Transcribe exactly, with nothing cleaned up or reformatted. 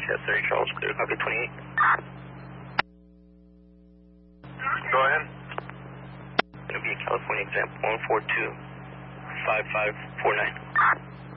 Yes, thirty Charles, clear, copy twenty-eight. Go ahead. Going to be a California example one four two five five four nine.